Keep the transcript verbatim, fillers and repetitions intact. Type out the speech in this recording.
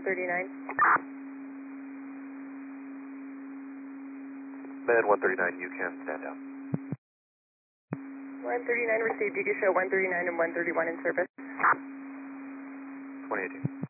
thirty-nine. Med one thirty-nine, you can stand down. one thirty-nine received. You can show one thirty-nine and one thirty-one in service. twenty eighteen.